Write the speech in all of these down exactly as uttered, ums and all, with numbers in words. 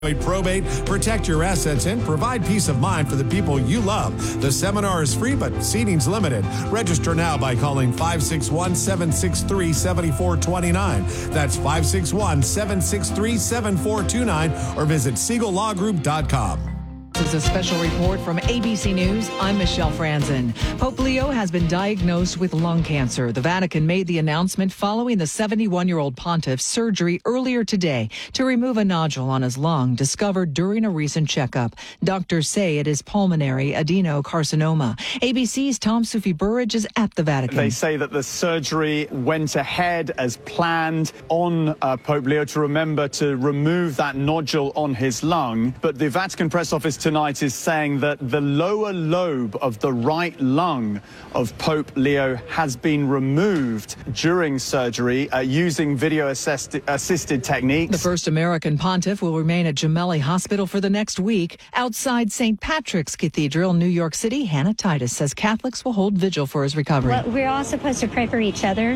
Probate, protect your assets, and provide peace of mind for the people you love. The seminar is free, but seating's limited. Register now by calling five six one, seven six three, seven four two nine. That's five six one, seven six three, seven four two nine or visit siegel law group dot com. This is a special report from A B C News. I'm Michelle Franzen. Pope Leo has been diagnosed with lung cancer. The Vatican made the announcement following the seventy-one-year-old pontiff's surgery earlier today to remove a nodule on his lung discovered during a recent checkup. Doctors say it is pulmonary adenocarcinoma. A B C's Tom Sufi Burridge is at the Vatican. They say that the surgery went ahead as planned on uh, Pope Leo to remember to remove that nodule on his lung. But the Vatican press office tonight is saying that the lower lobe of the right lung of Pope Leo has been removed during surgery uh, using video-assisted assisted techniques. The first American pontiff will remain at Gemelli Hospital for the next week. Outside Saint Patrick's Cathedral in New York City, Hannah Titus says Catholics will hold vigil for his recovery. Well, we're all supposed to pray for each other,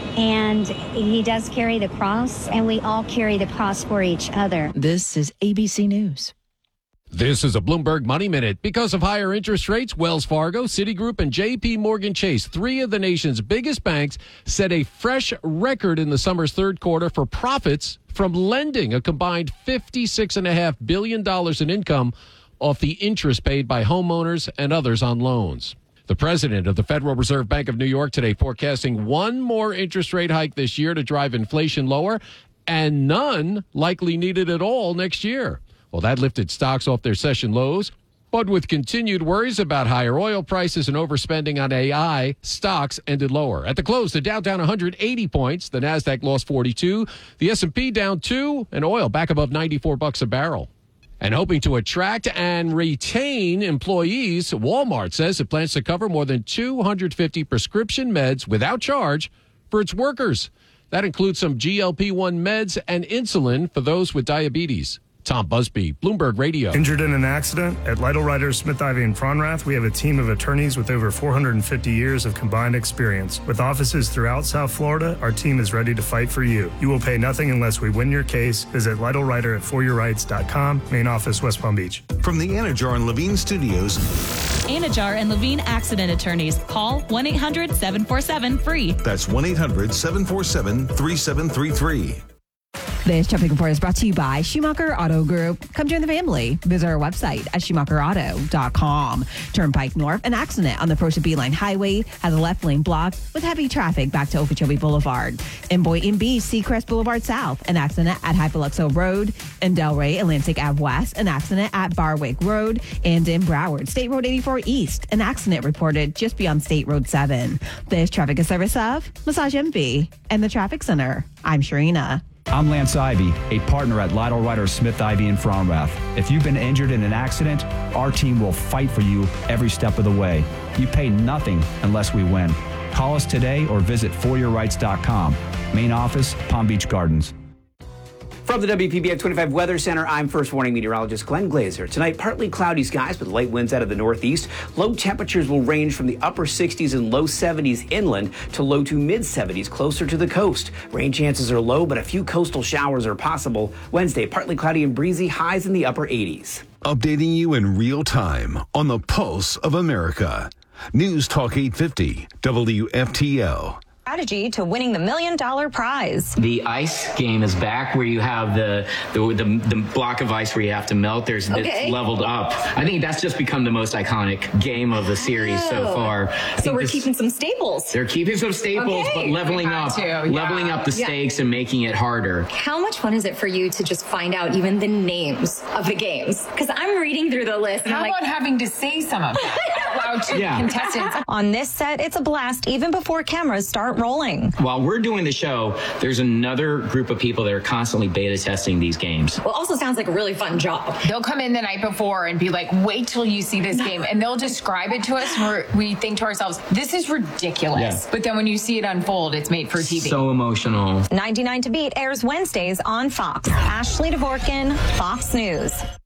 and he does carry the cross, and we all carry the cross for each other. This is A B C News. This is a Bloomberg Money Minute. Because of higher interest rates, Wells Fargo, Citigroup, and J P Morgan Chase, three of the nation's biggest banks, set a fresh record in the summer's third quarter for profits from lending, a combined fifty-six point five billion dollars in income off the interest paid by homeowners and others on loans. The president of the Federal Reserve Bank of New York today forecasting one more interest rate hike this year to drive inflation lower, and none likely needed at all next year. Well, that lifted stocks off their session lows. But with continued worries about higher oil prices and overspending on A I, stocks ended lower. At the close, the Dow down one hundred eighty points. The Nasdaq lost forty-two. The S and P down two. And oil back above ninety-four bucks a barrel. And hoping to attract and retain employees, Walmart says it plans to cover more than two hundred fifty prescription meds without charge for its workers. That includes some G L P one meds and insulin for those with diabetes. Tom Busby, Bloomberg Radio. Injured in an accident? At Lytle Ryder, Smith, Ivy, and Fronrath, we have a team of attorneys with over four hundred fifty years of combined experience. With offices throughout South Florida, our team is ready to fight for you. You will pay nothing unless we win your case. Visit Lytle Ryder at for your rights dot com. Main office, West Palm Beach. From the Anajar and Levine Studios. Anajar and Levine Accident Attorneys. Call one eight hundred seven four seven free. That's one eight hundred seven four seven three seven three three. This traffic report is brought to you by Schumacher Auto Group. Come join the family. Visit our website at schumacher auto dot com. Turnpike North, an accident on the Proscia Beeline Highway has a left lane blocked with heavy traffic back to Okeechobee Boulevard. In Boynton Beach, Seacrest Boulevard South, an accident at Hypoluxo Road. In Delray, Atlantic Ave West, an accident at Barwick Road. And in Broward, State Road eighty-four East, an accident reported just beyond State Road seven. This traffic is service of Massage Envy and the Traffic Center. I'm Sharina. I'm Lance Ivy, a partner at Lytle Ryder Smith, Ivy, and Fronrath. If you've been injured in an accident, our team will fight for you every step of the way. You pay nothing unless we win. Call us today or visit for your rights dot com. Main office, Palm Beach Gardens. From the W P B F twenty-five Weather Center, I'm First Warning Meteorologist Glenn Glazer. Tonight, partly cloudy skies with light winds out of the northeast. Low temperatures will range from the upper sixties and low seventies inland to low to mid seventies closer to the coast. Rain chances are low, but a few coastal showers are possible. Wednesday, partly cloudy and breezy, highs in the upper eighties. Updating you in real time on the Pulse of America. News Talk eight fifty, W F T L. Strategy to winning the million dollar prize. The ice game is back, where you have the the, the, the block of ice where you have to melt. There's okay. It's leveled up. I think that's just become the most iconic game of the series oh. so far. I so we're this, keeping some staples. They're keeping some staples, okay. but leveling up, yeah. leveling up the yeah. stakes and making it harder. How much fun is it for you to just find out even the names of the games? Because I'm reading through the list. And How I'm about like, having to say some of that out loud to yeah. contestants? On this set, it's a blast even before cameras start rolling. While we're doing the show, there's another group of people that are constantly beta testing these games. Well, also sounds like a really fun job. They'll come in the night before and be like, wait till you see this game. And they'll describe it to us. And we're, we think to ourselves, this is ridiculous. Yeah. But then when you see it unfold, it's made for T V. So emotional. ninety-nine to Beat airs Wednesdays on Fox. Ashley Dvorkin, Fox News.